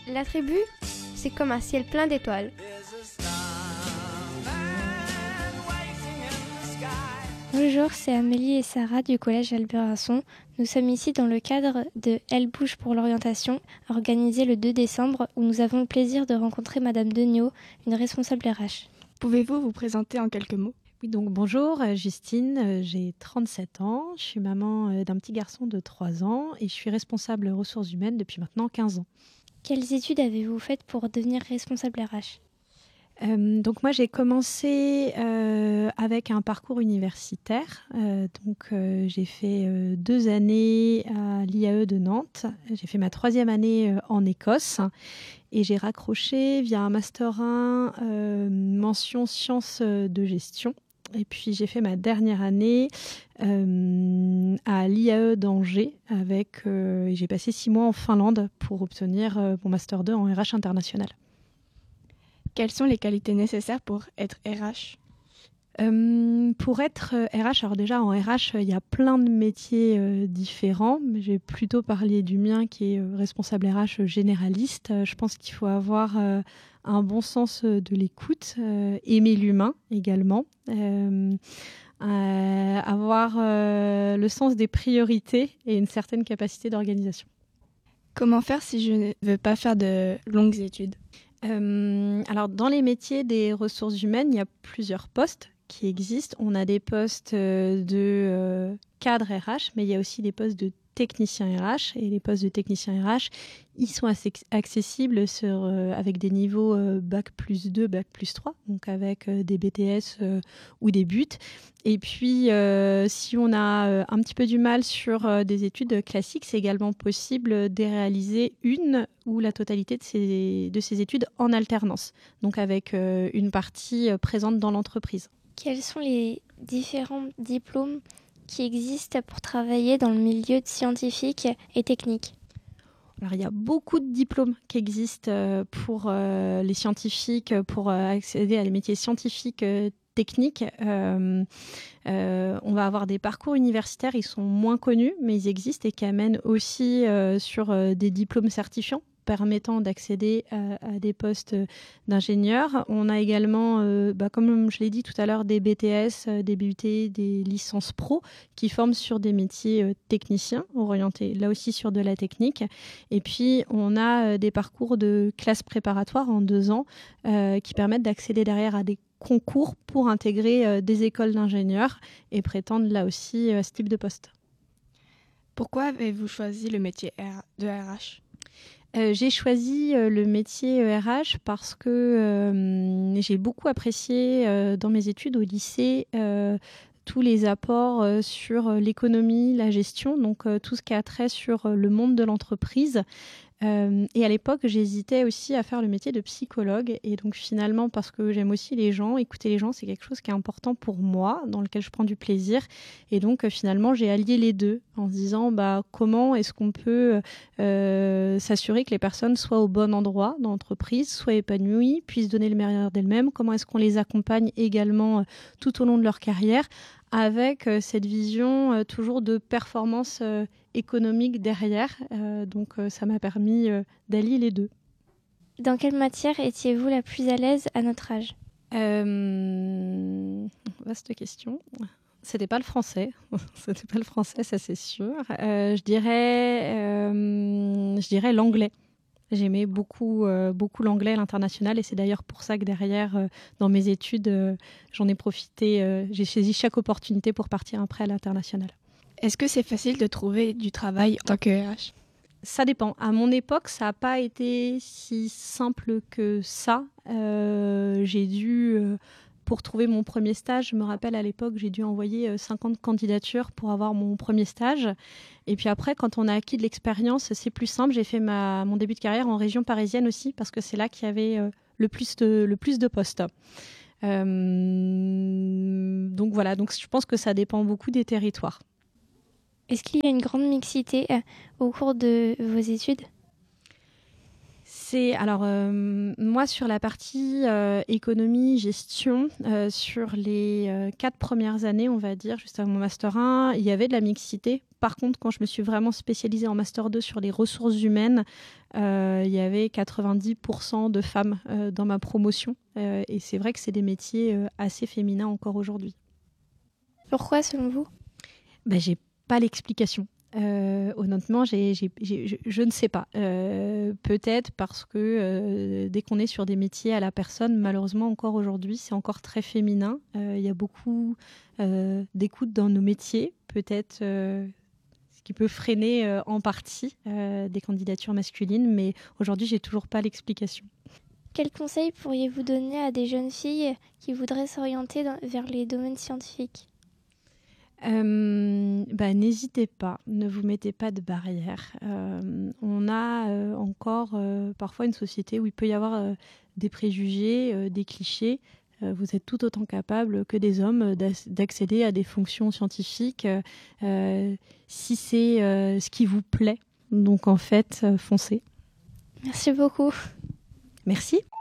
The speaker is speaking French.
La tribu, c'est comme un ciel plein d'étoiles. Bonjour, c'est Amélie et Sarah du collège Albert Rasson. Nous sommes ici dans le cadre de Elle bouge pour l'orientation, organisé le 2 décembre, où nous avons le plaisir de rencontrer Madame Degnaud, une responsable RH. Pouvez-vous vous présenter en quelques mots ? Oui, donc bonjour, Justine, j'ai 37 ans, je suis maman d'un petit garçon de 3 ans et je suis responsable ressources humaines depuis maintenant 15 ans. Quelles études avez-vous faites pour devenir responsable RH ? Donc moi j'ai commencé avec un parcours universitaire. J'ai fait 2 années à l'IAE de Nantes. J'ai fait ma 3e année en Écosse et j'ai raccroché via un master 1 mention sciences de gestion. Et puis j'ai fait ma dernière année à l'IAE d'Angers et j'ai passé 6 mois en Finlande pour obtenir mon master 2 en RH international. Quelles sont les qualités nécessaires pour être RH ? Pour être RH, alors déjà en RH, il y a plein de métiers différents, mais je vais plutôt parler du mien qui est responsable RH généraliste. Je pense qu'il faut avoir un bon sens de l'écoute, aimer l'humain également, avoir le sens des priorités et une certaine capacité d'organisation. Comment faire si je ne veux pas faire de longues études ? Alors, dans les métiers des ressources humaines, il y a plusieurs postes qui existent. On a des postes de cadre RH, mais il y a aussi des postes de technicien RH. Et les postes de technicien RH, ils sont assez accessibles avec des niveaux Bac plus 2, Bac plus 3, donc avec des BTS ou des BUT. Et puis, si on a un petit peu du mal sur des études classiques, c'est également possible de réaliser une ou la totalité de ces études en alternance, donc avec une partie présente dans l'entreprise. Quels sont les différents diplômes qui existent pour travailler dans le milieu scientifique et technique ? Alors, il y a beaucoup de diplômes qui existent pour les scientifiques, pour accéder à les métiers scientifiques techniques. On va avoir des parcours universitaires, ils sont moins connus, mais ils existent et qui amènent aussi sur des diplômes certifiants permettant d'accéder à des postes d'ingénieurs. On a également, comme je l'ai dit tout à l'heure, des BTS, des BUT, des licences pro qui forment sur des métiers techniciens, orientés là aussi sur de la technique. Et puis, on a des parcours de classe préparatoire en 2 ans qui permettent d'accéder derrière à des concours pour intégrer des écoles d'ingénieurs et prétendre là aussi à ce type de poste. Pourquoi avez-vous choisi le métier de RH ? J'ai choisi le métier RH parce que j'ai beaucoup apprécié dans mes études au lycée tous les apports sur l'économie, la gestion, donc tout ce qui a trait sur le monde de l'entreprise. Et à l'époque, j'hésitais aussi à faire le métier de psychologue. Et donc finalement, parce que j'aime aussi les gens, écouter les gens, c'est quelque chose qui est important pour moi, dans lequel je prends du plaisir. Et donc finalement, j'ai allié les deux en se disant comment est-ce qu'on peut s'assurer que les personnes soient au bon endroit dans l'entreprise, soient épanouies, puissent donner le meilleur d'elles-mêmes. Comment est-ce qu'on les accompagne également tout au long de leur carrière avec cette vision toujours de performance économique derrière. Donc ça m'a permis d'allier les deux. Dans quelle matière étiez-vous la plus à l'aise à notre âge ? Vaste question. C'était pas le français. C'était pas le français, ça c'est sûr. Je dirais l'anglais. J'aimais beaucoup l'anglais à l'international et c'est d'ailleurs pour ça que derrière, dans mes études, j'en ai profité. J'ai saisi chaque opportunité pour partir après à l'international. Est-ce que c'est facile de trouver du travail en tant que RH ? Ça dépend. À mon époque, ça n'a pas été si simple que ça. J'ai dû... Pour trouver mon premier stage, je me rappelle à l'époque, j'ai dû envoyer 50 candidatures pour avoir mon premier stage. Et puis après, quand on a acquis de l'expérience, c'est plus simple. J'ai fait mon début de carrière en région parisienne aussi, parce que c'est là qu'il y avait le plus de postes. Donc voilà, donc je pense que ça dépend beaucoup des territoires. Est-ce qu'il y a une grande mixité au cours de vos études ? Moi, sur la partie économie, gestion, sur les 4 premières années, on va dire, juste avant mon Master 1, il y avait de la mixité Par contre, quand je me suis vraiment spécialisée en Master 2 sur les ressources humaines, il y avait 90% de femmes dans ma promotion. Et c'est vrai que c'est des métiers assez féminins encore aujourd'hui. Pourquoi, selon vous ? J'ai pas l'explication. Honnêtement, je ne sais pas. Peut-être parce que dès qu'on est sur des métiers à la personne, malheureusement encore aujourd'hui, c'est encore très féminin. Il y a beaucoup d'écoute dans nos métiers, peut-être ce qui peut freiner en partie des candidatures masculines, mais aujourd'hui, j'ai toujours pas l'explication. Quels conseils pourriez-vous donner à des jeunes filles qui voudraient s'orienter vers les domaines scientifiques ? N'hésitez pas, ne vous mettez pas de barrières. On a encore parfois une société où il peut y avoir des préjugés, des clichés. Vous êtes tout autant capable que des hommes d'accéder à des fonctions scientifiques si c'est ce qui vous plaît. Donc en fait, foncez. Merci beaucoup. Merci.